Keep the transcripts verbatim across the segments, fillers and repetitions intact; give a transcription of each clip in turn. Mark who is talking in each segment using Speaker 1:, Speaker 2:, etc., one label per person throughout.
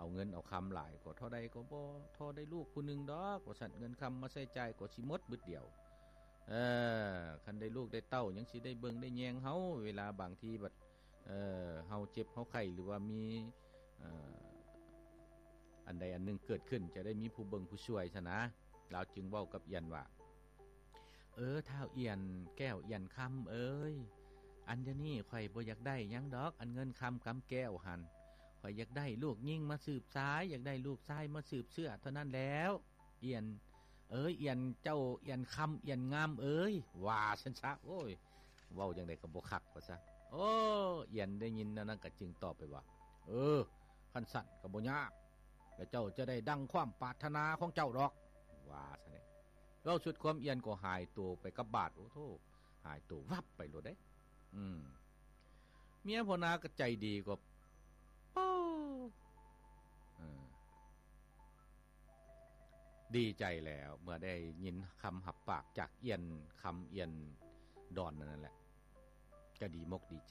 Speaker 1: เอาเงินเอาคำหลายก็เท่าใดก็บ่เท่าได้ลูกผู้นึงดอกว่าสั่นเงินคำมาใส่ใจก็สิหมดบึดเดียวเออคันได้ลูกได้เต้ายังสิได้เบิ่งได้แยงเฮาเวลาบางทีบัดเออเฮาเจ็บเฮาไข้หรือว่ามีเอ่ออันใดอันหนึ่งเกิดขึ้นจะได้มีผู้เบิ่งผู้ช่วยซะนะเราจึงเว้ากับเอียนว่าเออท้าวเอียนแก้วเอียนคำเอ้ยอันเดี๋ยวนี้ข่อยบ่อยากได้หยังดอกอันเงินคำกำแก้วหันข่อยอยากได้ลูกยิ่งมาสืบสายอยากได้ลูกชายมาสืบเสื้อเท่านั้นแล้วเอียนเอ้ยเอียนเจ้าเอียนคำเอียนงามเอ้ยว่าฉันซะโอ้ยเว้าจังได๋ก็บ่คักว่าซะโอ้เอียนได้ยินนั่นก็จึงตอบไปว่าเออคันสั่นก็บ่ยากแล้วเจ้าจะได้ดังความปรารถนาของเจ้าดอกว่าซะนี่เราชุดความเอียนก็หายตัวไปกับบาดโอ้โธ่หายตัววับไปโลดเด้อืมเมียพ่อนาก็ใจดีกว่าป้อเออดีใจแล้วเมื่อได้ยินคำหับปากจากเอียนคำเอียนดอนนั่นแหละก็ดีมกดีใจ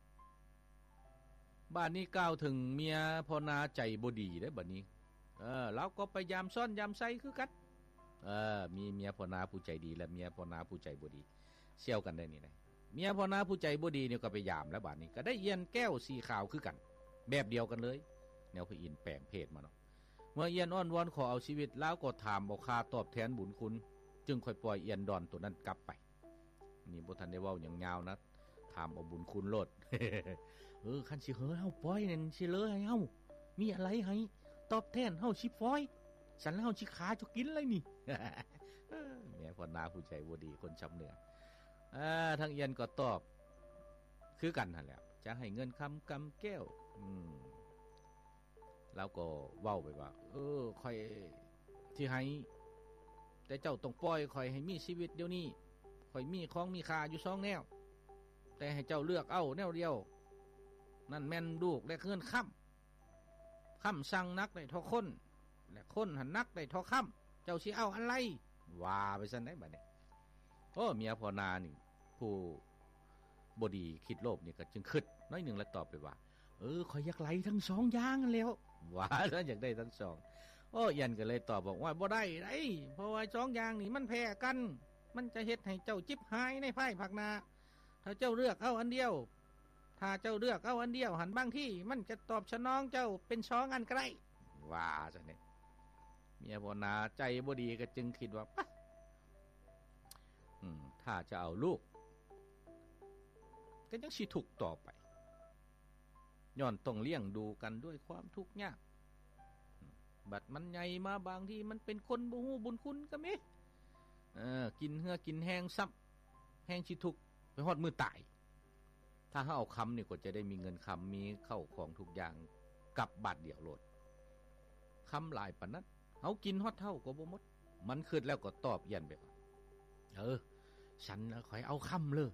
Speaker 1: บ้านนี้กล่าวถึงเมียพ่อนาใจบ่ดีเด้บัดนี้เออเราก็ไปยามซ่อนยามไซคือกันเออมีเมียพ่อนาผู้ใจดีและเมียพ่อนาผู้ใจบ่ดีเสี่ยวกันได้นี่นะเมียพ่อนาผู้ใจบ่ดีเนี่ยก็ไปยามแล้วบ้านนี้ก็ได้เอียนแก้วสีขาวคือกันแบบเดียวกันเลยแนวพระอินทร์แปลงเพศมาเนาะเมื่อเอียนอ้อนวอนขอเอาชีวิตแล้วก็ถามเอาค่าตอบแทนบุญคุณจึงค่อยปล่อยเอียนดอนตัวนั้นกลับไปนี่บ่ทันได้เว้าอย่างยาวนะถามเอาบุญคุณโลด เออคันสิเฮอเฮาปล่อยนั่นสิเลยให้เฮามีอะไรให้ตอบแทนเฮาสิปล่อยฉันเฮาสิขาจะกินเลยนี่ แม่พ่อนาผู้ใจบ่ดีคนชำเหนืออ่าทางเอียนก็ตอบคือกันนั่นแหละจะให้เงินคำกำแก้วอืมแล้วก็เว้าไปว่าเออค่อยที่ให้แต่เจ้าต้องปล่อยค่อยให้มีชีวิตเดี๋ยวนี้ค่อยมีของมีค่าอยู่สองแนวแต่ให้เจ้าเลือกเอาแนวเดียวนั่นแม่นลูกและเงินค่ำค่ำสั่งนักได้ทอคนและคนหันนักได้ทอค่ำเจ้าสิเอาอะไรว่าไปซั่นได้บัดนี้โอ้เมียพ่อนานี่ผู้บดีคิดโลภนี่ก็จึงคิดน้อยหนึ่งแล้วตอบไปว่าเออข่อยอยากไหลทั้งสองอย่างแล้วว่าแล้วอยากได้ทั้งสองโอ้ยันก็เลยตอบบอกว่าบ่ได้ไดเพราะว่าสองอย่างนี่มันแพ้กันมันจะเฮ็ดให้เจ้าจิบหายในภายภาคหน้าถ้าเจ้าเลือกเอาอันเดียวถ้าเจ้าเลือกเอาอันเดียวหันบางที่มันจะตอบสนองเจ้าเป็นสองอันใกล้ว่าซะนี่เมียพ่อนาใจบ่ดีก็จึงคิดว่าปะอืมถ้าจะเอาลูกก็ยังสิทุกข์ต่อไปย้อนต้องเลี้ยงดูกันด้วยความทุกข์ยากบัดมันใหญ่มาบางทีมันเป็นคนบ่ฮู้บุญคุณก็มีเออกินเหือกินแห้งซับแห้งสิทุกข์ไปฮอดมื้อตายถ้าเฮาเอาคำนี่ก็จะได้มีเงินคำมีเข้าของทุกอย่างกับบาทเดียวโลดคำหลายปานนั้นเฮากินฮอดเท่าก็บ่หมดมันคิดแล้วก็ตอบเอียนไปว่าเออฉันค่อยเอาคำเลย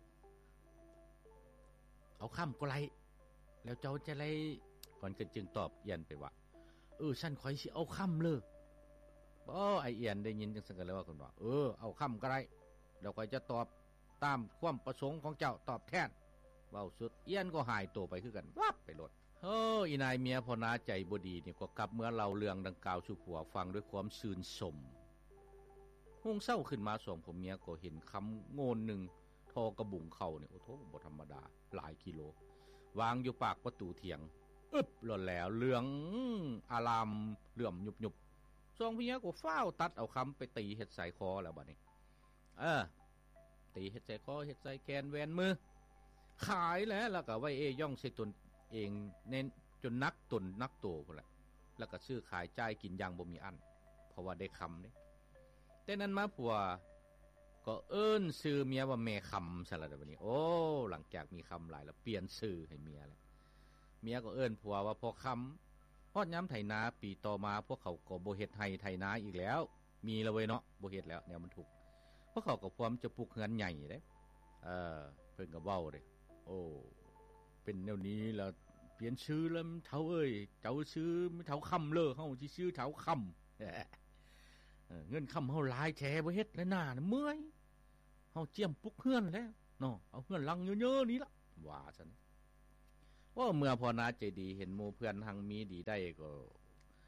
Speaker 1: เอาคำก็ไรแล้วเจ้าจะไรก่อนก็จึงตอบเอียนไปว่าเออฉันค่อยสิเอาคำเลยบ่ไอเอียนได้ยินจังซั่นก็เลยว่าคนว่าเออเอาคำก็ไรแล้วค่อยจะตอบตามความประสงค์ของเจ้าตอบแทนเว้าสุดเอียนก็หายตัวไปคือกันวับไปโลดเฮ้ออีนายเมียพ่อนาใจบ่ดีนี่ก็กลับเมื่อเล่าเรื่องดังกล่าวสู่ผัวฟังด้วยความชื่นชมหุ่งเศร้าขึ้นมาสองผัวเมียก็เห็นคำโงนหนึ่งทอกระบุงเข้าเนี่ยโอ้โธ่บ่ธรรมดาหลายกิโลวางอยู่ปากประตูเถียงอึบหล่นแล้วเหลืองอารามเหลื่อมยุบๆสองผัวเมียก็ฟ้าวตัดเอาคำไปตีเฮ็ดใส่คอแล้วบัดนี้เออตีเฮ็ดใส่คอเฮ็ดใส่แขนแหวนมือขายแล้วแล้วก็ไว้เอย่องใส่ตนเองเน้นจนนักตนนักโตพุ่นแหละแล้วก็ซื้อขายจ่ายกินอย่างบ่มีอันเพราะว่าได้คำนี่แต่นั้นมาผัวก็เอิ้นชื่อเมียว่าแม่คำซะแล้วบัดนี้โอ้หลังจากมีคำหลายแล้วเปลี่ยนชื่อให้เมียแล้วเมียก็เอิ้นผัวว่าพ่อคำฮอดยามไถนาปีต่อมาพวกเขาก็บ่เฮ็ดไร่ไถนาอีกแล้วมีแล้วเว้ยเนาะบ่เฮ็ดแล้วแนวมันถูกพวกเขาก็พร้อมจะปลูกเรือนใหญ่เด้เออเพิ่นก็เว้าเด้โอ้เป็นแนวนี้แล้วเปลี่ยนชื่อแล้วเฒ่าเอ้ยเจ้าชื่อเฒ่าคำเลอเฮาสิชื่อเฒ่าคำเออเงินคำเฮาหลายแท้บ่เฮ็ดแล้วหน้าน่ะเมื่อยเฮาเจียมปลุกเฮือนแล้วเนาะเอาเฮือนหลังเยอะๆนี่ล่ะว่าซั่นว่าเมื่อพ่อนาใจดีเห็นหมู่เพื่อนหังมีดีได้ก็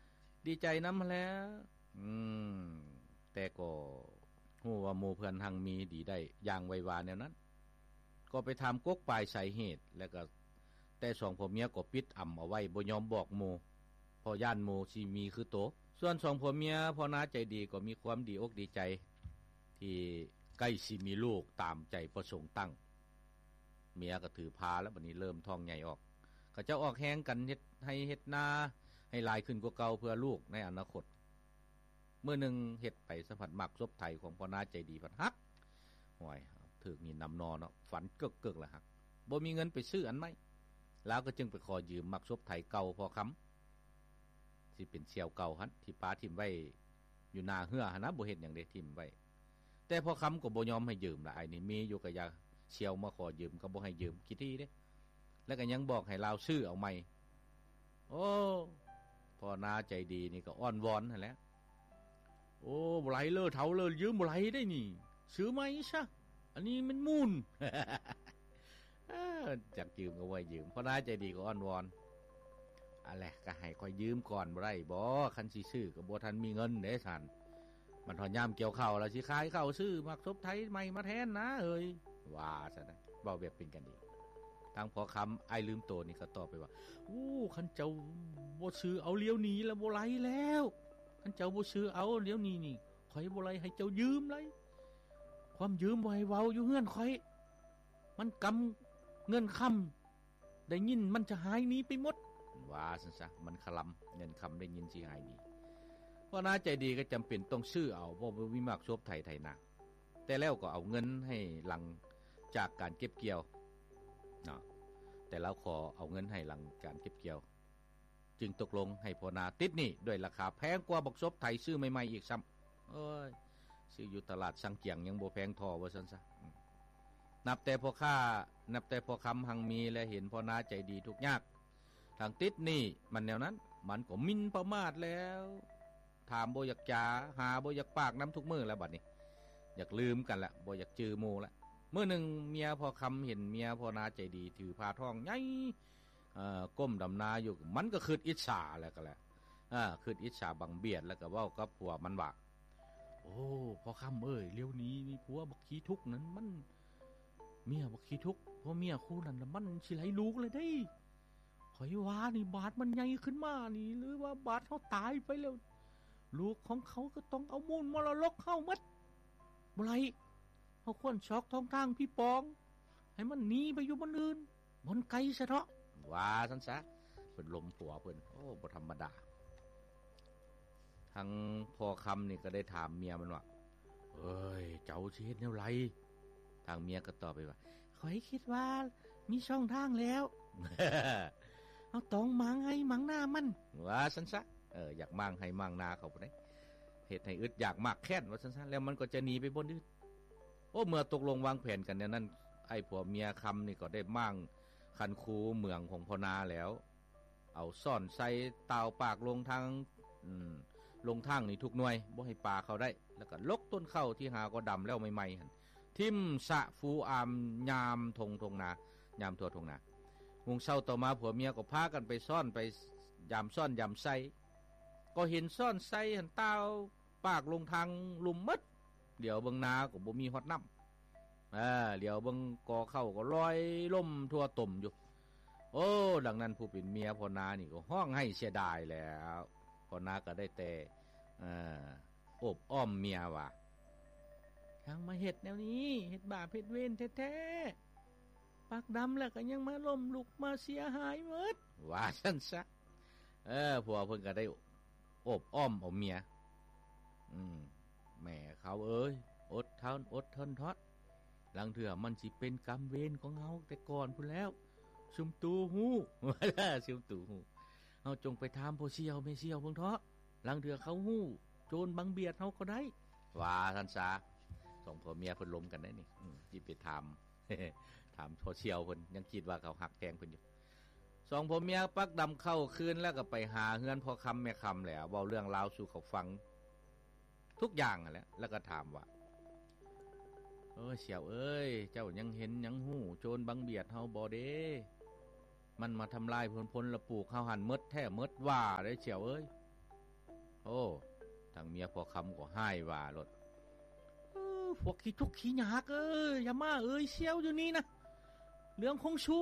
Speaker 1: ดีใจนำแล้วอืมแต่ก็ฮู้ว่าหมู่เพื่อนหังมีดีได้อย่างไววาแนวนั้นก็ไปถามกกปลายสาเหตุแล้วก็แต่สองผัวเมียก็ปิดอ่ำเอาไว้บ่ยอมบอกหมู่เพราะย่านหมู่สิมีคือโตส่วนสองผัวเมียพ่อน้าใจดีก็มีความดีอกดีใจที่ใกล้สิมีลูกตามใจประสงค์ตั้งเมียก็ถือพาแล้วบัดนี้เริ่มท้องใหญ่ออกเขาเจ้าออกแฮงกันเฮ็ดให้เฮ็ดนาให้หลายขึ้นกว่าเก่าเพื่อลูกในอนาคตเมื่อนึงเฮ็ดไปสัมผัสมักซบไทยของพ่อน้าใจดีพัดฮักห่วยถึกนี่นำนอนเนาะฝันเกิกๆล่ะฮักบ่มีเงินไปซื้ออันใหม่แล้วก็จึงไปขอยืมมักซบไทยเก่าพอค้ำสิเป็นเสี่ยวเก่าหั่นที่ป้าทิ่มไว้อยู่หน้าเฮือหั่นนะบ่เฮ็ดหยังได้ทิ่มไว้แต่พอค้ำก็บ่ยอมให้ยืมล่ะไอ้นี่มีอยู่ก็อยากเสี่ยวมาขอยืมก็บ่ให้ยืมคิดดีเด้แล้วก็ยังบอกให้ลาวซื้อเอาใหม่โอ้พ่อน้าใจดีนี่ก็อ้อนวอนนั่นแหละโอ้บ่ไหลเลอเฒ่าเลอยืมบ่ไหลได้นี่ซื้อใหม่ซะอันนี้มันมูล จักยืมก็ไว้ยืมพ่อน้าใจดีก็อ้อนวอนอะไรก็ให้ค่อยยืมก่อนบ่ได้บ่คันสิซื้อก็บ่ทันมีเงินเด้ซั่นมันถอนยามเกี่ยวข้าวแล้วสิขายข้าวซื้อมักซบไทยใหม่มาแทนนะเอ้ยว่าซะนะเว้าแบบเป็นกันเองทางพอคำไอ้ลืมโตนี่ก็ตอบไปว่าโอ้คันเจ้าบ่ซื้อเอาเลี้ยวหนีแล้วบ่ไหลแล้วคันเจ้าบ่ซื้อเอาเลี้ยวหนีนี่ข่อยบ่ไหลให้เจ้ายืมเลยความยืมบ่ให้เว้าอยู่เฮือนข่อยมันกำเงินคำได้ยินมันจะหายหนีไปหมดว่าซั่นซะมันคลำเงินคำได้ยินสิหายหนีเพราะน่าใจดีก็จำเป็นต้องซื้อเอาเพราะบ่มีมักซบไทยไทยนาแต่แล้วก็เอาเงินให้หลังจากการเก็บเกี่ยวเนาะแต่แล้วขอเอาเงินให้หลังการเก็บเกี่ยวจึงตกลงให้พ่อนาติดหนี้ด้วยราคาแพงกว่าบักซบไทยซื้อใหม่ๆอีกซ้ำเอ้ยซื้ออยู่ตลาดสังเกียงยังบ่แพงทอว่าซั่นซะนับแต่พ่อค้านับแต่พ่อคำหังมีและเห็นพ่อนาใจดีทุกยากทางติดหนี้มันแนวนั้นมันก็มินประมาทแล้วถามบ่อยากจาหาบ่อยากปากน้ำทุกมื้อแล้วบัดนี้อยากลืมกันละบ่อยากจือหมู่ละเมื่อหนึ่งเมียพอคำเห็นเมียพอนาใจดีถือพาทองใหญ่ก้มดำนาอยู่มันก็คืดอิจฉาแล้วก็แหละคืดอิจฉาบังเบียดแล้วก็ว่ากับผัวมันว่าโอ้พอคำเอ้ยเลี้ยวนี้มีผัวบักขี้ทุกนั้นมันเมียบักขี้ทุกเพราะเมียคู่นั้นมันสิไหลลูกเลยได้ข่อยว่านี่บาดมันใหญ่ขึ้นมานี่หรือว่าบาดเขาตายไปแล้วลูกของเขาก็ต้องเอามูลมรดกเข้ามัดบ่ไรเขาควรช็อกท้องทางพี่ปองให้มันหนีไปอยู่บนอื่นบนไกลซะเถาะว่าซั่นซะเพิ่นลมผัวเพิ่นโอ้บ่ธรรมดาทางพอคำนี่ก็ได้ถามเมียมันว่าเอ้ยเจ้าสิเฮ็ดแนวไรทางเมียก็ตอบไปว่าข้อยคิดว่ามีช่องทางแล้ว เอาตองมังให้มังหน้ามันว่าซั่นซะเอออยากมังให้มังหน้าเขาบ่ได้เฮ็ดให้อึดอยากมากแค้นว่าซั่นซะแล้วมันก็จะหนีไปบนอื่นโอ้เมื่อตกลงวางแผนกันเนี่ยนั่นไอ้ผัวเมียคำนี่ก็ได้มั่งคันคูเมืองของพนาแล้วเอาซ่อนใส่เตาปากลงทางลงทางนี่ทุกหน่วยบ่ให้ปลาเขาได้แล้วก็ลกต้นข้าวที่หาก็ดำแล้วใหม่ๆหั่นทิ่มสะฟูอามยามทงทงนายามทั่วทงนาหุงเช้าต่อมาผัวเมียก็พากันไปซ่อนไปยามซ่อนยามใส่ก็เห็นซ่อนใส่หั่นเตาปากลงทางลุ่มมัดเดี๋ยวเบิ่งนาก็บ่มีฮอดน้ำอ่าเดี๋ยวเบิ่งกอเข้าก็ลอยล่มทั่วต่มอยู่โอ้ดังนั้นผู้เป็นเมียพ่อนานี่ก็ห้องให้เสียดายแล้วพ่อนาก็ได้แต่อ่าอบอ้อมเมียว่าทางมาเฮ็ดแนวนี้เฮ็ดบาปเฮ็ดเวรแท้ๆปากดำแล้วก็ยังมาล่มลุกมาเสียหายหมดว่าซั่นซะเออผัวเพิ่นก็ได้อบอ้อมเอาเมียอืมแม่เขาเอ้ยอดทนอดทนทอดหลังเถื่อมันสิเป็นกรรมเวรของเฮาแต่ก่อนพุ่นแล้วซุมตูฮู้ซุมตูฮู้เฮาจงไปถามพ่อเสี่ยวแม่เสี่ยวเบิ่งเถาะหลังเถื่อเขาฮู้โจรบังเบียดเฮาก็ได้ว่าซั่นซะสองผัวเมียเพิ่นล้มกันได้นี่อือสิไปถาม ถามพ่อเสี่ยวเพิ่นยังคิดว่าเขาหักแพงเพิ่นอยู่สองผัวเมียปักดำเข้าคืนแล้วก็ไปหาเฮือนพ่อคำแม่คำแล้วเว้าเรื่องราวสู่เขาฟังทุกอย่างนั่นแหละแล้วก็ถามว่าเออเสี่ยวเอ้ยเจ้ายังเห็นยังหู้โจรบังเบียดเฮาบ่เด้มันมาทำลายผลผลละปลูกเฮาหันมดแท้มดว่าได้เสี่ยวเอ้ยโอ้ทางเมียพอคำก็ให้ว่ารถเออพวกขี้ทุกข์ขี้ยากเอ้ยอย่ามาเอ้ยเชี่ยวอยู่นี่นะเรื่องของชู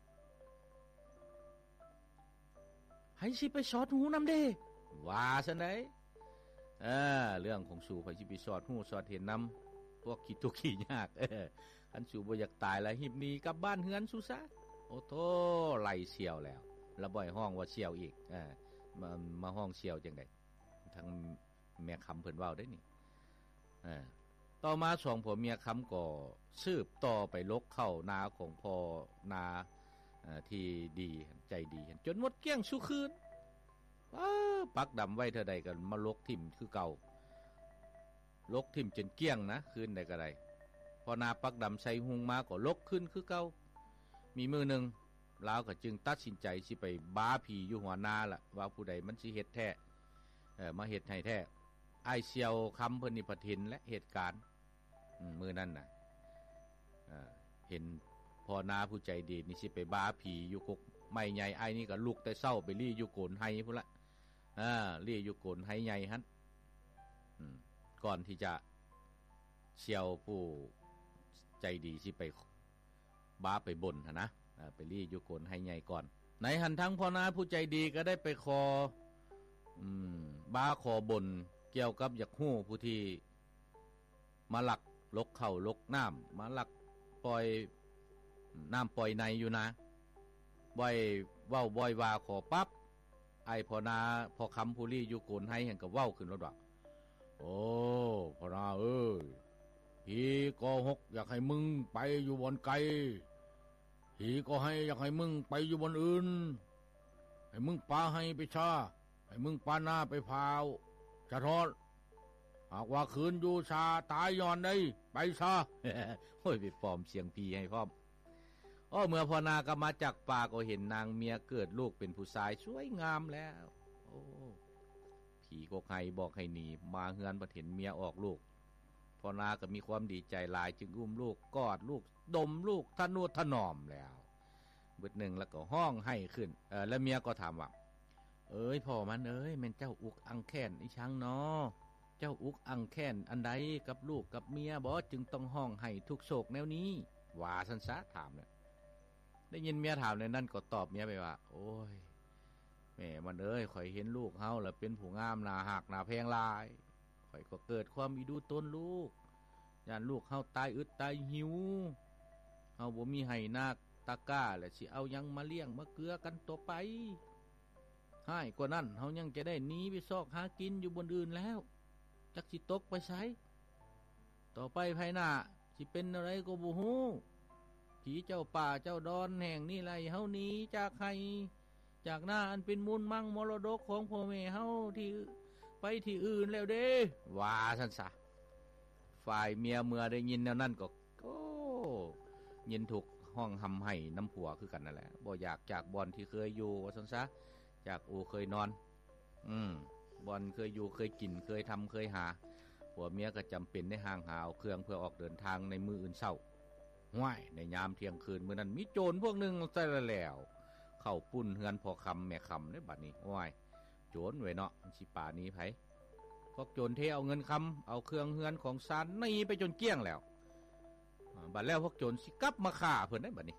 Speaker 1: ให้สิไปสอดหูนำเด้ว่าซะไหนเออเรื่องของชูให้สิไปสอดหูสอดเห็นนำพวกขี้ทุกข์ขี้ยากเออคันชูบ่อยากตายแล้วหิบหนีกลับบ้านเฮือนซูซะโอ้โธ่ไล่เชี่ยวแล้วแล้วบ่อยห้องว่าเชี่ยวอีกเออมามาห้องเชี่ยวจังได๋ทั้งแม่คำเพิ่นเว้าได้นี่เออต่อมาสองผัวเมียคำก็สืบต่อไปลกเข้านาของพ่อนาที่ดีใจดีจนหมดเกลี้ยงสุคืนปักดำไว้เท่าใดกันมาลกทิ่มคือเก่าลกทิ่มจนเกลี้ยงนะคืนใดก็ได้พอนาปักดำใส่หุงมาก็ลกขึ้นคือเก่ามีมือหนึ่งลาวก็จึงตัดสินใจสิไปบ้าผีอยู่หัวนาล่ะว่าผู้ใดมันสิเฮ็ดแท้เออมาเฮ็ดให้แท้ไอเซียวคำเพิ่นนิพทินและเหตุการณ์มือนั่นน่ะเห็นพอนาผู้ใจดีนี่สิไปบ้าผีอยู่กกไม่ใหญ่ไอ้นี่ก็ลุกแต่เศร้าไปรี่อยู่โกนไห้พุ่นละอ่ารี่อยู่โกนไห้ใหญ่ฮั่นก่อนที่จะเชียวผู้ใจดีสิไปบ้าไปบ่นนะไปรี่อยู่โกนไห้ใหญ่ก่อนในหันทั้งพอนาผู้ใจดีก็ได้ไปคออืมบ้าขอบ่นเกี่ยวกับอยากฮู้ผู้ที่มาหลักลกเข่าลกน้ำมาหลักปล่อยน้ำปล่อยในอยู่นะบ่อยเว้าบ่อยว่าขอปั๊บไอพอนาพอคำผู้ลี่อยู่โกนให้เห็นกับเว้าขึ้นแล้วดอกโอ้พอนาเอ้ยผีก็หกอยากให้มึงไปอยู่บนไกลผีก็ให้อยากให้มึงไปอยู่บนอื่นให้มึงปาให้ไปชาให้มึงปาหน้าไปพาวจะทอดหากว่าคืนอยู่ชาตายย้อนได้ไปซะ โอ้ยไปปลอมเสียงพีให้พร้อมอ้อเมื่อพอนาก็มาจากป่าก็เห็นนางเมียเกิดลูกเป็นผู้ชายสวยงามแล้วโอ้ผีก็ให้บอกให้หนีมาเฮือนบ่เห็นเมียออกลูกพอนาก็มีความดีใจหลายจึงอุ้มลูกกอดลูกดมลูกทะนุถนอมแล้วบึดหนึ่งแล้วก็ห้องให้ขึ้นเออแล้วเมียก็ถามว่าเอ้ยพ่อมันเอ้ยแม่นเจ้าอุกอังแค้นอีช่างเนาะเจ้าอุกอังแค้นอันใดกับลูกกับเมียบ่จึงต้องห้องให้ทุกโศกแนวนี้ว่าสันซะถามเนี่ยได้ยินเมียถามในนั่นก็ตอบเมียไปว่าโอ้ยแม่มันเอ้ยข่อยเห็นลูกเฮาแล้วเป็นผู้งามหน้าหักหน้าแพงหลายข่อยก็เกิดความอีดูตนลูกย่านลูกเฮาตายอึดตายหิวเฮาบ่มีให้นาคตะก้าและสิเอายังมาเลี้ยงมาเกลือกันต่อไปให้กว่านั้นเฮายังจะได้หนีไปซอกหากินอยู่บนอื่นแล้วจักสิตกไปไสต่อไปภายหน้าสิเป็นอะไรก็บ่ฮู้ผีเจ้าป่าเจ้าดอนแห่งนี้ไล่เฮาหนีจากใครจากหน้าอันเป็นมูลมั่งมรดกของพ่อแม่เฮาที่ไปที่อื่นแล้วเด้ว่าซั่นซะฝ่ายเมียเมื่อได้ยินแนวนั้นก็โอ้ยินถูกห้องหำให้น้ำผัวคือกันนั่นแหละบ่อยากจากบ่อนที่เคยอยู่ว่าซั่นซะจากอูเคยนอนอืมบ่อนเคยอยู่เคยกินเคยทำเคยหาผัวเมียก็จำเป็นได้ห่างหาเอาเครื่องเพื่อออกเดินทางในมื้ออื่นเช้าห้วยในยามเที่ยงคืนมื้อนั้นมีโจรพวกนึงใส่แล้วเข้าปุ้นเฮือนพอคำแม่คำได้บัดนี้ห้วยโจรไว้เนาะสิป่านี้ไผพวกโจรเทเอาเงินคำเอาเครื่องเฮือนของซานหนีไปจนเกลี้ยงแล้วบัดแล้วพวกโจรสิกลับมาฆ่าเพิ่นได้บัดนี้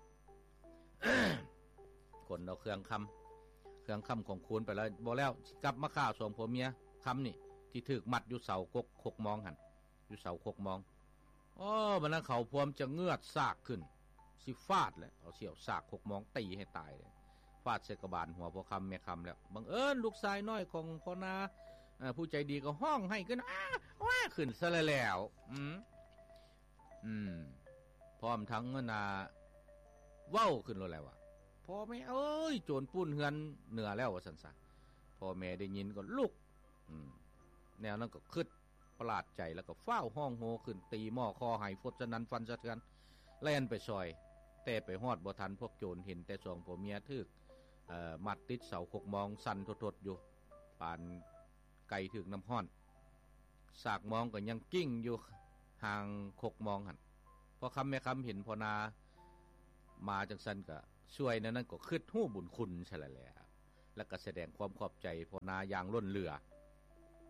Speaker 1: คนเอาเครื่องคำเครื่องคำของคูณไปแล้วบ่แล้วสิกลับมาฆ่าสองผัวเมียคำนี่ที่ถูกมัดอยู่เสากกคกมองหั่นอยู่เสาคกมองอ๋อบัดนั้นเขาพวมจะเงือดซากขึ้นสิฟาดแล้วเอาเสี่ยวซากคกมองตีให้ตายเลยฟาดใส่กระบาลหัวพ่อคำแม่คำแล้วบังเอิญลูกชายน้อยของพ่อนาผู้ใจดีก็ห้องให้ขึ้นอ้าว้าขึ้นซะแล้วอืมอืมพร้อมทั้งนาเว้าขึ้นแล้วแหละว่าพ่อแม่เอ้ยโจรปุ้นเฮือนเหนือแล้วว่าซั่นซะพ่อแม่ได้ยินก็ลุกอืมแนวนั้นก็คึดประหลาดใจแล้วก็ฟ้าวห้องโฮขึ้นตีหม้อคอให้ฟดสนั่นฟันสะเทือนแล่นไปซอยแต่ไปฮอดบ่ทันพวกโจรเห็นแต่สองผัวเมียถึกเอ่อมัดติดเสาคกมองสั่นทดๆอยู่ปานไก่ถึกน้ำห้อนสากมองก็ยังกิ้งอยู่ห่างคกมองหั่นพอคำแม่คำเห็นพอนามาจังซั่นก็ช่วยนั้นนั่นก็คิดฮู้บุญคุณใช่แล้วแหละแล้วก็แสดงความขอบใจพอนาอย่างล้นเหลือ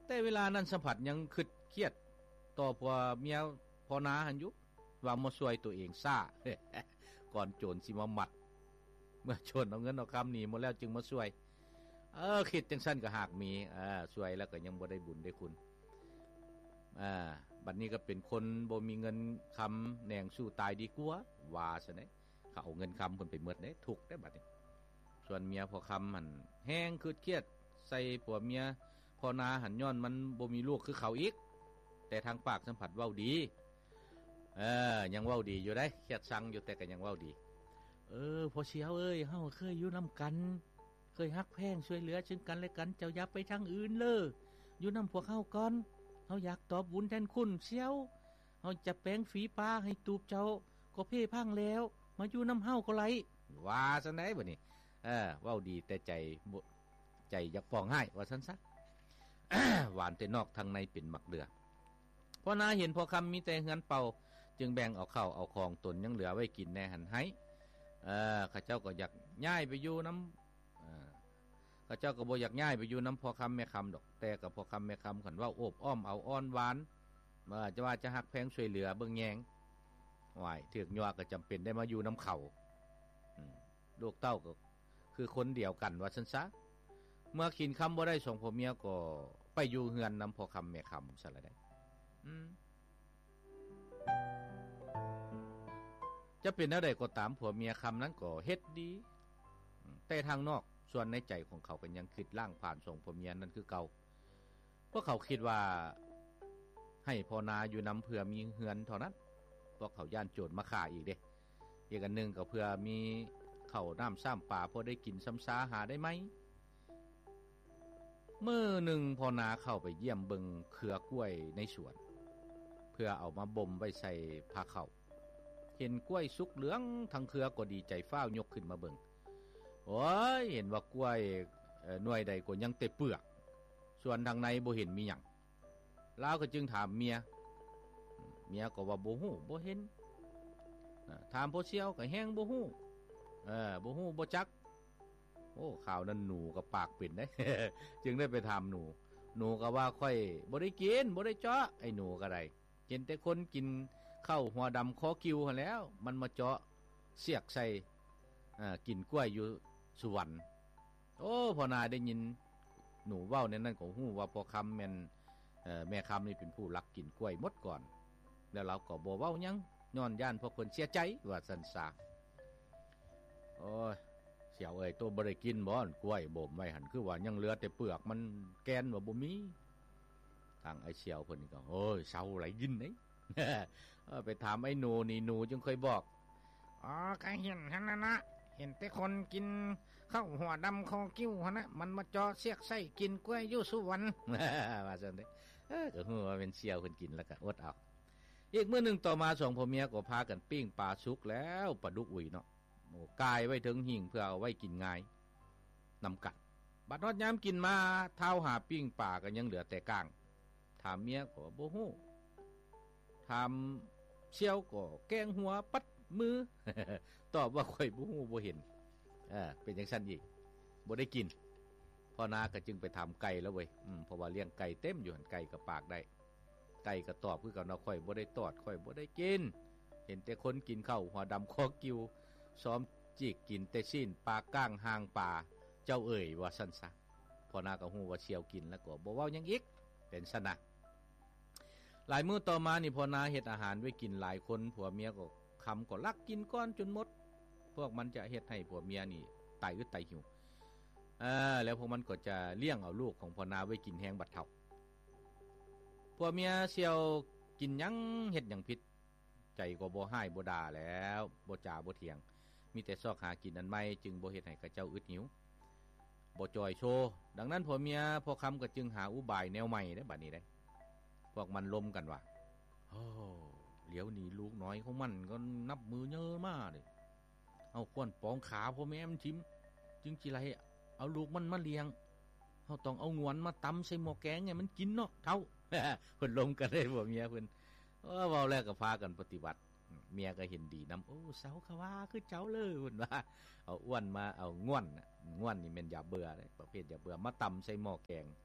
Speaker 1: แต่เวลานั้นสัมผัสยังคิดเครียดต่อผัวเมียพอนาหันอยู่ว่ามาช่วยตัวเองซ่า ก่อนโจรสิมาหมัดเมื่อโจรเอาเงินเอาคำหนีหมดแล้วจึงมาช่วยเออคิดจังสั้นก็หากมีอ่าช่วยแล้วก็ยังบ่ได้บุญได้คุณอ่าบัดนี้ก็เป็นคนบ่มีเงินคำแหน่งสู้ตายดีกว่าว่าซะเด้เขาเอาเงินคำเพิ่นไปหมดเด้ทุกข์ได้บัดนี้ส่วนเมียพอคำมันแห้งคิดเครียดใส่ผัวเมียพอนาหันย้อนมันบ่มีลูกคือเขาอีกแต่ทางปากสัมผัสเว้าดีเออยังเว้าดีอยู่ได้เครียดชังอยู่แต่ก็ยังเว้าดีเออพอเชียวเอ้ยเฮาเคยอยู่นำกันเคยฮักแพงช่วยเหลือซึ่งกันและกันเจ้าอย่าไปทางอื่นเลยอยู่นำพวกเฮาก่อนเฮาอยากตอบบุญแทนคุณเชียวเฮาจะแปลงฝีปากให้ตูบเจ้าก็เพ่พังแล้วมาอยู่นำเฮาก็ไหลว่าซั่นได้บัดนี้เออเว้าดีแต่ใจใจอยากฟ้องให้ว่าซั่นซะ หวานแต่นอกทางในเป็นหมักเดือพอนาเห็นพอคำมีแต่เฮือนเป่าจึงแบ่งเอาเข้าเอาของตนยังเหลือไว้กินแน่หันให้เออข้าเจ้าก็อยากย้ายไปอยู่น้ำเออข้าเจ้าก็บ่อยากย้ายไปอยู่น้ำพอคำแม่คำดอกแต่กับพอคำแม่คำขันว่าโอบอ้อมเอาอ้อนหวานมาจะว่าจะหักแพงช่วยเหลือเบิ่งแยงไหวเถือกยัวก็จำเป็นได้มาอยู่น้ำเข่าลูกเต้าก็คือคนเดียวกันว่าซั่นซะเมื่อกินคำบ่ได้สองพ่อเมียก็ไปอยู่เฮือนน้ำพอคำแม่คำซะละได้จะเป็นอะไรก็ตามผัวเมียคำนั้นก็เฮ็ดดีแต่ทางนอกส่วนในใจของเขาก็ยังคิดล่างผ่านส่งผัวเมียนั่นคือเก่าเพราะเขาคิดว่าให้พอนาอยู่นำเพื่อมีเฮือนเท่านั้นเพราะเขาย่านโจรมาฆ่าอีกเด้อีกอันหนึ่งก็เพื่อมีข้าวน้ำซ้ำป่าพอได้กินซ้ำซาหาได้ไหมเมื่อหนึ่งพอนาเข้าไปเยี่ยมเบิงเครือกล้วยในสวนเพื่อเอามาบ่มไว้ใส่ผ้าเข่าเห็นกล้วยสุกเหลืองทั้งเครือก็ดีใจฟ้าวยกขึ้นมาเบิงโอ้ยเห็นว่ากล้วยหน่วยใดก็ยังเตะเปลือกส่วนทางในบ่เห็นมีหยังแล้วก็จึงถามเมียเมียก็ว่าบ่ฮู้บ่เห็นถามพ่อเชี่ยวก็แห้งบ่ฮู้เออบ่ฮู้บ่จักโอ้ข่าวนั้นหนูกับปากเป็นได้ จึงได้ไปถามหนูหนูก็ว่าค่อยบ่ได้กินบ่ได้เจาะไอ้หนูก็ได้กินแต่คนกินข้าวหัวดำคอคิวหั่นแล้วมันมาเจาะเสียกใส่อ่ากินกล้วยอยู่สวรรค์โอ้พอนาได้ยินหนูเว้าในนั้นก็ฮู้ว่าพอคำแม่นเอ่อแม่คำนี่เป็นผู้รักกินกล้วยหมดก่อนแล้วเราก็บ่เว้าหยังย้อนย่านพวกคนเสียใจว่าซั่นซะโอ้ยเสียวเอ้ยตัวบ่ได้กินบ่กล้วยบ่มไว้หั่นคือว่ายังเหลือแต่เปลือกมันแกนว่าบ่มีทางไอ้เสียวเพิ่นก็โอ้ยเซาไหลยินเด้ ไปถามไอ้หนูนี่หนูจึงเคยบอกอ๋อก็เห็นหั่นน่ะนะเห็นแต่คนกินข้าวหัวดำคอกิ้วหั่นน่ะมันมาเจาะเสียกไส้กินกล้วยอยู่สุวรรณ ว่าซั่นเด้เออก็ฮู้ว่าเป็นเสียวเพิ่นกินแล้วก็อดเอาอีกมื้อนึงต่อมาสองพ่อเมียก็พากันปิ้งปลาสุกแล้วปลาดุกอุ้ยเนาะโอ้กายไว้ถึงหิ่งเพื่อเอาไว้กินง่ายนำกัดบัดฮอดยามกินมาเท้าหาปิ้งปลาก็ยังเหลือแต่ก้างถามเมียก็บ่ฮู้ถามเชี่ยวก็แกงหัวปัดมือ ตอบว่าข่อยบ่ฮู้บ่เห็นเออเป็นจังซั่นอีกบ่ได้กินพ่อนาก็จึงไปถามไก่แล้วเว้ยอืมเพราะว่าเลี้ยงไก่เต็มอยู่หั่นไก่ก็ปากได้ไก่ก็ตอบคือกันว่าข่อยบ่ได้ตอดข่อยบ่ได้กินเห็นแต่คนกินข้าวหัวดำคอกิ้วซ้อมจีกกินแต่ชิ้นปลาก้างหางปลาเจ้าเอ่ยว่าซั่นซะพ่อนาก็ฮู้ว่าเชี่ยวกินแล้วก็บ่เว้าหยังอีกเป็นซั่นน่ะหลายมื้อต่อมานี่พ่อนาเฮ็ดอาหารไว้กินหลายคนผัวเมียก็คำก็ลักกินก้อนจนหมดพวกมันจะเฮ็ดให้ผัวเมียนี่ตายอึดตายหิวเออแล้วพวกมันก็จะเลี้ยงเอาลูกของพ่อนาไว้กินแห้งบัดเฒ่าผัวเมียเสี่ยวกินหยังเฮ็ดหยังผิดใจก็บ่ให้บ่ด่าแล้วบ่จ่าบ่เถียงมีแต่ซอกหากินอันใหม่จึงบ่เฮ็ดให้กระเจ้าอึดหิวบ่จอยโชดังนั้นผัวเมียพอคำก็จึงหาอุบายแนวใหม่ได้บัดนี้ได้พวกมันล้มกันว่าโอ้เหลียวหนีลูกน้อยของมันก็นับมือเยอะมากเลยเอาควนปองขาพ่อแม่มันชิมจึงจิไรเอาลูกมันมาเลี้ยงเขาต้องเอางวนมาตำใส่หม้อแกงไงมันกินเนาะเท่า เพิ่นล้มกันเลยผัวเมียเพิ่นเออเว้าแล้วก็พากันปฏิบัติเมียก็เห็นดีนำโอ้เสาขว่าคือเจ้าเลยเพิ่นว่าเอาอ้วนมาเอาง่วนน่ะง่วนนี่แม่นอย่าเบื่อเลยประเภทอย่าเบื่อมาตำใส่หม้อแกง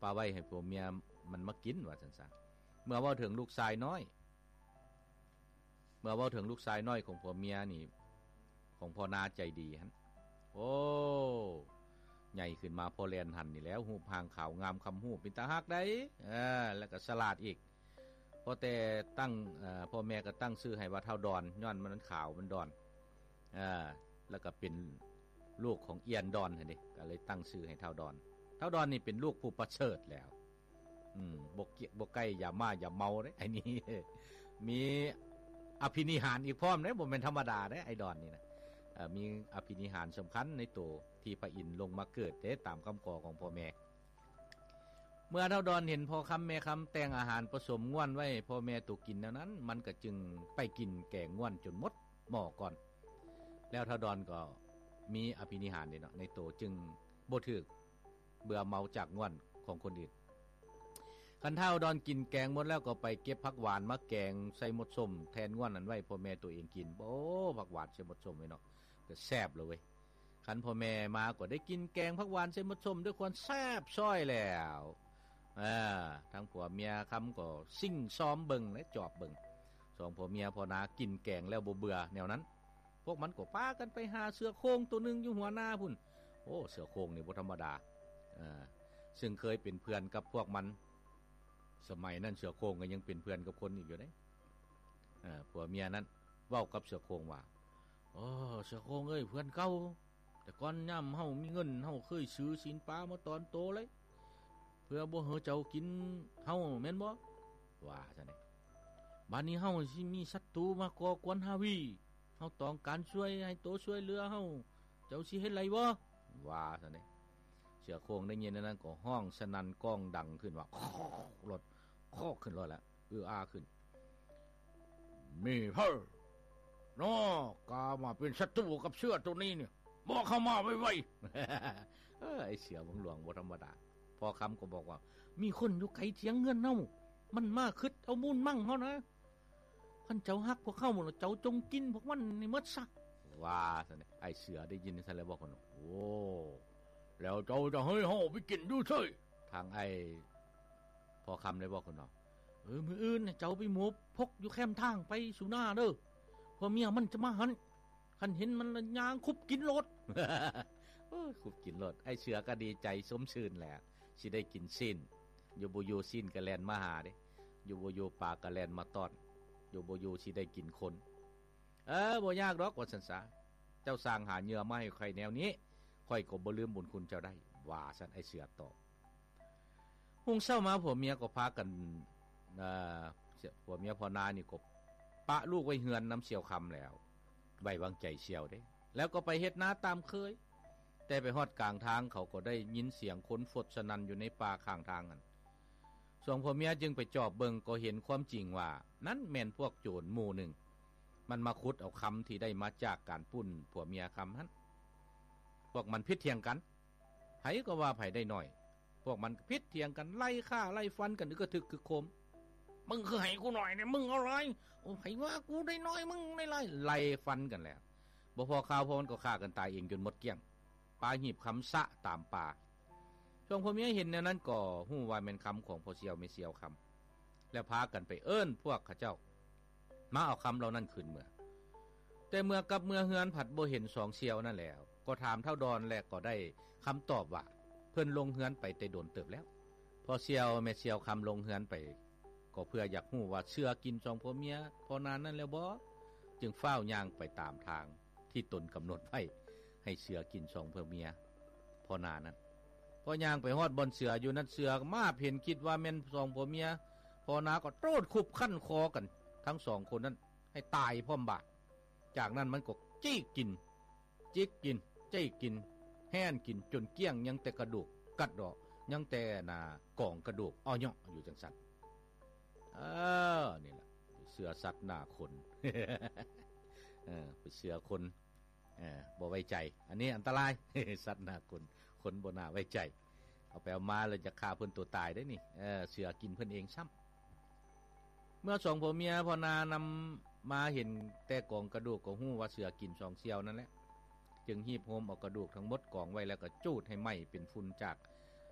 Speaker 1: ปลาไว้ให้ผัวเมียมันมากินว่าซั่นซะเมื่อเว้าถึงลูกชายน้อยเมื่อเว้าถึงลูกชายน้อยของผัวเมียนี่ของพ่อนาใจดีหั่นโอ้ใหญ่ขึ้นมาพอแลนหันนี่แล้วรูปร่างขาวงามคำฮู้เป็นตาฮักได้เออแล้วก็ฉลาดอีกพอแต่ตั้งเอ่อพ่อแม่ก็ตั้งชื่อให้ว่าเท่าดอนย้อนมันขาวมันดอนเอ่อแล้วก็เป็นลูกของเอียนดอนหั่นดิก็เลยตั้งชื่อให้เท่าดอนเท่าดอนนี่เป็นลูกผู้ประเสริฐแล้วอืมบ่เกียบ่ใกล้อย่ามาอย่าเมาเด้ไอ้นี่มีอภินิหารอีกพร้อมเด้บ่แม่นธรรมดาเด้ไอ้ดอนนี่นะเอ่อมีอภินิหารสำคัญในตัวที่พระอินทร์ลงมาเกิดเด้ตามคำขอของพ่อแม่เมื่อเท่าดอนเห็นพ่อคำแม่คำแต่งอาหารผสมง่วนไว้พ่อแม่ตัวกินแล้วนั้นมันก็จึงไปกินแกงง่วนจนหมดหม้อก่อนแล้วเท่าดอนก็มีอภินิหารนี่เนาะในตัวจึงบ่ถึกเบื่อเมาจากง่วนของคนอื่นคันเท่าดอนกินแกงหมดแล้วก็ไปเก็บผักหวานมาแกงใส่หมดส้มแทนง่วนนั้นไว้พ่อแม่ตัวเองกินโอ้ผักหวานใส่หมดส้มไว้เนาะก็แซ่บเลยเว้ยคันพ่อแม่มาก็ได้กินแกงผักหวานใส่หมดส้มด้วยความแซ่บซ้อยแล้วอ่าทั้งผัวเมียคำก็ซิ่งซ้อมเบิ่งและจอบเบิ่งสองผัวเมียพอนากินแกงแล้วบ่เบื่อแนวนั้นพวกมันก็พากันไปหาเสือโคร่งตัวนึงอยู่หัวหน้าพุ่นโอ้เสือโคร่งนี่บ่ธรรมดาอ่าซึ่งเคยเป็นเพื่อนกับพวกมันสมัยนั้นเสือโคร่งก็ยังเป็นเพื่อนกับคนอีกอยู่เด้อ่าผัวเมียนั้นเว้ากับเสือโคร่งว่าโอ้เสือโคร่งเอ้ยเพื่อนเก่าแต่ก่อนย่ำเฮามีเงินเฮาเคยซื้อสินปลามาตอนโตเลยเพื่อบ่เฮาเจ้ากินเฮาแม่นบ่ว่าซั่นนี่บัดนี้เฮาสิมีศัตรูมาก่อกวนเฮาวิเฮาต้องการช่วยให้โตช่วยเหลือเฮาเจ้าสิเฮ็ดไรบ่ว่าซั่นนี่เสือโคร่งได้ยินนั้นก็ห้องสนั่นก้องดังขึ้นว่ารถคอกขึ้นรถแล้วอืออาขึ้นมีเพิ่นน้อกามาเป็นศัตรูกับเสือตัวนี้เนี่ยบอกเข้ามาไวๆเออไอ้เสือเมืองหลวงบ่ธรรมดาพอคำก็บอกว่ามีคนอยู่ไกลเถียงเงินเฮามันมาคึดเอามูลมั่งเฮานะคันเจ้าฮักพวกเฮาบ่เจ้าจงกินพวกมันนี่หมดซะว่าซั่นนี่ไอ้เสือได้ยินซั่นแล้วบอกคนโอ้แล้วเจ้าจะให้เฮาไปกินดูเฉยทางไอ้พอคำได้บอกคนเนาะเออมื้ออื่นเจ้าไปหมอบพกอยู่แคมทางไปสู่หน้าเด้อพอเมียมันจะมาหันคันเห็นมันย่างคุบกินรถเออคุบกินรถไอ้เสือก็ดีใจสมชื่นแหละสิได้กินสิ้นอยู่บ่อยู่สิ้นก็แล่นมาหาเด้อยู่บ่อยู่ปากก็แล่นมาต้อนอยู่บ่อยู่สิได้กินคนเออบ่ยากดอกว่าซั่นซะเจ้าสร้างหาเหยื่อมาให้ใครแนวนี้ค่อยก็บ่ลืมบุญคุณเจ้าได้ว่าซั่นไอ้เสือตอบหุงเช้ามาผัวเมียก็พากันเอ่อผัวเมียพ่อนานี่ก็ปะลูกไว้เฮือนน้ำเสียวคำแล้วไว้วางใจเสียวเด้แล้วก็ไปเฮ็ดนาตามเคยแต่ไปฮอดกลางทางเขาก็ได้ยินเสียงคนฟดสนั่นอยู่ในป่าข้างทางนั่นสองผัวเมียจึงไปจอบเบิงก็เห็นความจริงว่านั้นแม่นพวกโจรหมู่หนึ่งมันมาขุดเอาคำที่ได้มาจากการปุ้นผัวเมียคำนั้นพวกมันพิษเถียงกันไผก็ว่าไผได้หน่อยพวกมันพิษเถียงกันไล่ฆ่าไล่ฟันกันนึกกระทึกคือโคมมึงคือให้กูหน่อยเนี่ยมึงอะไรโอ้ไผว่ากูได้น้อยมึงไม่ไล่ไล่ฟันกันแล้วบ่พอข่าวพอมันก็ฆ่ากันตายเองจนหมดเกลี้ยงปลาหีบคำสะตามป่าช่วงพ่อเมียเห็นแนวนั้นก็ฮู้ว่าเป็นคำของพ่อเสียวไม่เสียวคำแล้วพากันไปเอิ้นพวกข้าเจ้ามาเอาคำเหล่านั้นขึ้นเมื่อแต่เมื่อกับเมื่อเฮือนผัดบ่เห็นสองเสียวนั่นแล้วก็ถามเท่าดอนและก็ได้คำตอบว่าเพิ่นลงเฮือนไปแต่โดนเติบแล้วพอเสียวแม่เสียวคำลงเฮือนไปก็เพื่ออยากฮู้ว่าเชื่อกินสองพ่อเมียพอนานนั้นแล้วบ่จึงเฝ้าย่างไปตามทางที่ตนกำหนดไว้ให้เสือกินสองเพื่อเมียพอนานั้นพอย่างไปฮอดบนเสืออยู่นั้นเสือมาเห็นคิดว่าแม่นสองผัวเมียพอนาก็โตดคุบขั้นคอกันทั้งสองคนนั้นให้ตายพร้อมบาดจากนั้นมันก็จี้กินจิกกินจี้กินแห้นกินจนเกี้ยงยังแต่กระดูกกัดดอกยังแต่น่ะกองกระดูกอ้อยออยู่จังซั่นเออนี่ล่ะเสือสัตว์หน้าคนเออไปเสือคนเออบ่ไว้ใจอันนี้อันตราย สัตว์หน้าคนคนบ่น่าไว้ใจเอาไปเอามาแล้วจะฆ่าเพิ่นตัวตายได้นี่เออเสือกินเพิ่นเองซ้ำเมื่อสองผัวเมียพอนานำมาเห็นแต่กองกระดูกก็ฮู้ว่าเสือกินสองเสียวนั่นแหละจึงหีบโฮมเอากระดูกทั้งหมดกองไว้แล้วก็จูดให้ไหม้เป็นฝุ่นจาก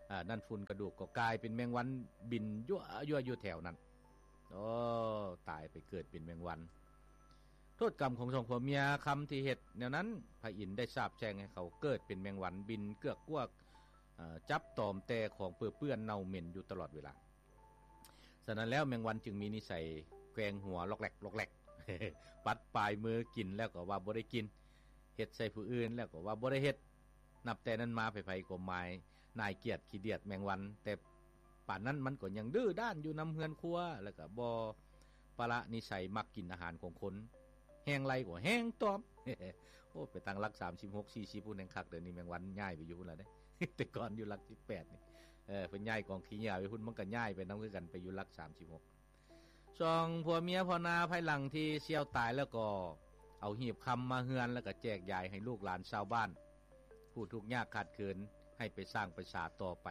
Speaker 1: อ่านั่นฝุ่นกระดูกก็กลายเป็นแมงวันบินยั่วยั่วอยู่แถวนั้นโอ้ตายไปเกิดเป็นแมงวันโทษกรรมของสองผัวเมียคำที่เฮ็ดแนวนั้นพระอินทร์ได้สาปแช่งให้เขาเกิดเป็นแมงวันบินเกือกกวกจับตอมแต่ของเปื้อเปื้อนเน่าเหม็นอยู่ตลอดเวลาฉะนั้นแล้วแมงวันจึงมีนิสัยแกว่งหัวลอกแหลกลอกแหลก ปัดปลายมือกินแล้วก็ว่าบ่ได้กินเฮ็ดใส่ผู้อื่นแล้วก็ว่าบ่ได้เฮ็ดนับแต่นั้นมาไผๆก็หมายนายเกียรติขี้เดียดแมงวันแต่ป่านนั้นมันก็ยังดื้อด้านอยู่นำเฮือนครัวแล้วก็บ่ปละนิสัยมักกินอาหารของคนแห้งไรก็แห้งตอม โอ้ไปตั้งหลักสามสิบหก สี่สิบพุ่นแห่งคักเดี๋ยวนี้แมงวันย้ายไปอยู่พุ่นแล้วเด้ แต่ก่อนอยู่หลักสิบแปดนี่เออเพิ่นย้ายกองขี้เหย่าไปพุ่นมันก็ย้ายไปนำคือกันไปอยู่หลักสามสิบหกสองผัวเมียพ่อนาภายหลังที่เสี่ยวตายแล้วก็เอาหีบคำมาเฮือนแล้วก็แจกยายให้ลูกหลานชาวบ้านผู้ทุกข์ยากขาดเคินให้ไปสร้างประสาทต่อไป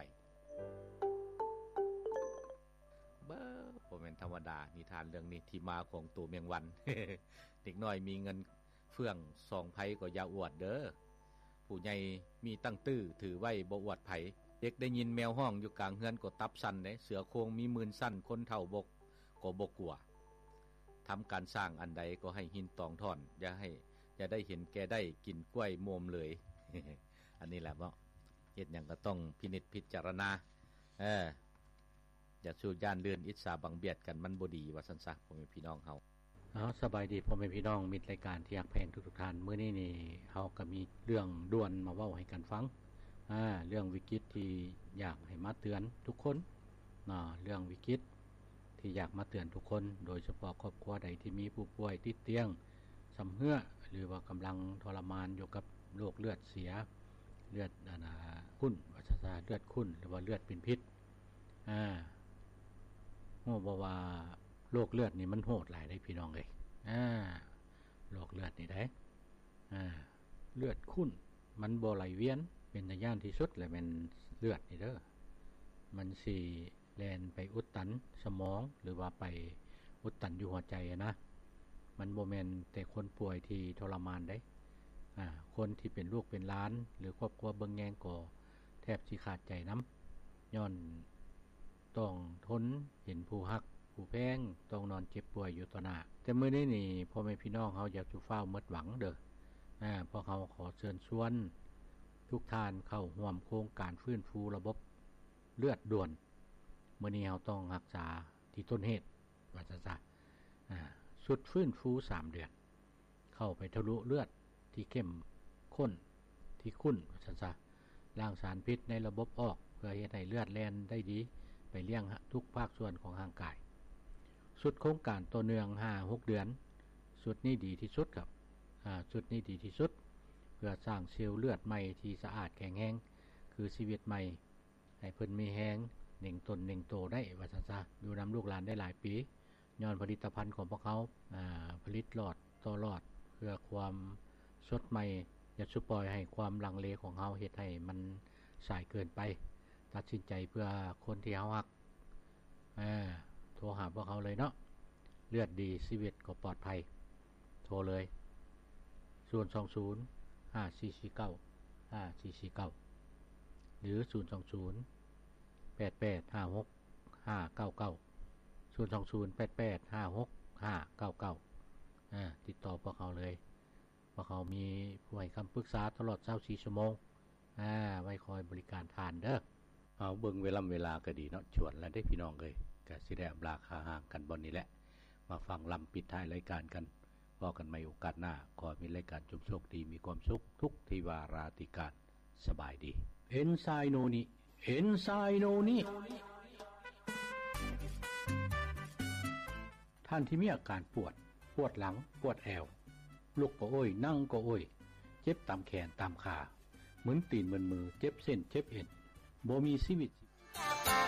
Speaker 1: เบ้อบ่แม่นธรรมดานิทานเรื่องนี้ที่มาของตัวแมงวัน เด็กน้อยมีเงินเฟื่องสองไผก็อย่าอวดเด้อผู้ใหญ่มีตั้งตื้อถือไว้บ่อวดไผเด็กได้ยินแมวห้องอยู่กลางเฮือนก็ตับสั่นเด้เสือโครงมีมือสั้นคนเฒ่าบกก็บ่กลัวทำการสร้างอันใดก็ให้หินตองท่อนอย่าให้อย่าได้เห็นแก่ได้กินกล้วยโมมเลย อันนี้แหละเนาะเฮ็ดหยังก็ต้องพินิจพิจารณาเอออย่าสู้ย่านเลื่อนอิจฉาบังเบียดกันมันบ่ดีว่าซั่นซะพ่อแม่พี่น้องเฮาอ๋อสบายดีพ่อแม่พี่น้องมิตรรายการที่รักแพงทุกๆท่านมื้อนี้นี่เฮาก็มีเรื่องด่วนมาเว้าให้กันฟังอ่าเรื่องวิกฤตที่อยากให้มาเตือนทุกคนเนาะเรื่องวิกฤตที่อยากมาเตือนทุกคนโดยเฉพาะครอบครัวใดที่มีผู้ป่วยติดเตียงสำเหือหรือว่ากำลังทรมานอยู่กับโรคเลือดเสียเลือดอ่าขุ่นว่าซะเลือดขุ่นหรือว่าเลือดเป็นพิษอ่าโหบ่ว่าโรคเลือดนี่มันโหดหลายได้พี่น้องเอ้ยอ่าโรคเลือดนี่ได้อ่าเลือดขุ่นมันบ่ไหลเวียนเป็นตาย้านที่สุดแล้วแม่นเลือดนี่เด้อมันสิแล่นไปอุดตันสมองหรือว่าไปอุดตันอยู่หัวใจนะมันบ่แม่นแต่คนป่วยที่ทรมานได้อ่าคนที่เป็นลูกเป็นหลานหรือครอบครัวเบิ่งแยงก็แทบสิขาดใจนำย้อนต้องทนเห็นผู้ฮักผู้แพงต้องนอนเจ็บป่วยอยู่ต่อหน้าแต่มื้อนี้นี่พ่อแม่พี่น้องเฮาอยากสิฟ้าวหมดหวังเด้ออ่าเพราะเฮาขอเชิญชวนทุกท่านเข้าร่วมโครงการฟื้นฟูระบบเลือดด่วนมื้อนี้เฮาต้องรักษาที่ต้นเหตุว่าซั่นซะอ่าสุดฟื้นฟูสามเดือนเข้าไปทะลุเลือดที่เข้มข้นที่ขุ่นว่าซั่นซะล้างสารพิษในระบบออกเพื่อเฮ็ดให้เลือดแล่นได้ดีไปเลี้ยงทุกภาคส่วนของร่างกายสุดโครงการต่อเนื่อง ห้าหก เดือนสุดนี้ดีที่สุดครับอ่าสุดนี้ดีที่สุดเพื่อสร้างเซลล์เลือดใหม่ที่สะอาดแข็งแรงคือชีวิตใหม่ให้เพิ่นมีแรงเน่งตนเน่งโตได้ว่าซั่นซะอยู่นำลูกหลานได้หลายปีย้อนผลิตภัณฑ์ของพวกเขาอ่าผลิตหลอดต่อหลอดเพื่อความสดใหม่อย่าสุปล่อยให้ความลังเลของเฮาเฮ็ดให้มันสายเกินไปตัดสินใจเพื่อคนที่เฮารักอ่าโทรหาพวกเขาเลยเนาะเลือดดีชีวิตก็ปลอดภัยโทรเลยศูนย์ สอง ศูนย์ ห้า สี่ สี่ เก้า ห้า สี่ สี่ เก้าหรือศูนย์ สอง ศูนย์ แปด แปด ห้า หก ห้า เก้า เก้า ศูนย์ สอง ศูนย์ แปด แปด ห้า หก ห้า เก้า เก้าอ่าติดต่อพวกเขาเลยพวกเขามีผู้ให้คำปรึกษาตลอดยี่สิบสี่ชั่วโมงอ่าไว้คอยบริการทานเด้อเอาเบิ่งเวลาเวลาก็ดีเนาะชวนแล้วได้พี่น้องเอ้ยก็สิได้อำลาคาห่างกันบ่นี้แหละมาฟังลำปิดท้ายรายการกันพบกันใหม่โอกาสหน้าขอมีรายการจุมโชคดีมีความสุขทุกทิวาราติการสบายดีเอ็นไซโนนิเอ็นไซโนนิท่านที่มีอาการปวดปวดหลังปวดแอวลุกก็โอ้ยนั่งก็โอ้ยเจ็บตามแขนตามขาเหมือนตีนเหมือนมือเจ็บเส้นเจ็บเอ็นบ่มีชีวิต